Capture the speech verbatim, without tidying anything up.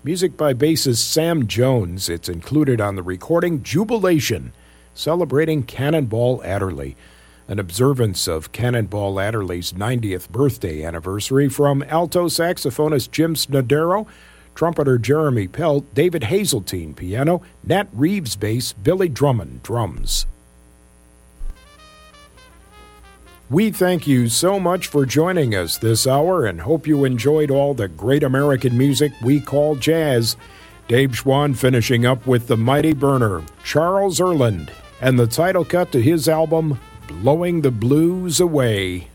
Music by bassist Sam Jones. It's included on the recording Jubilation, celebrating Cannonball Adderley, an observance of Cannonball Adderley's ninetieth birthday anniversary from alto saxophonist Jim Snodero, trumpeter Jeremy Pelt, David Hazeltine piano, Nat Reeves bass, Billy Drummond drums. We thank you so much for joining us this hour and hope you enjoyed all the great American music we call jazz. Dave Schwann finishing up with the mighty Burner, Charles Earland, and the title cut to his album, Blowing the Blues Away.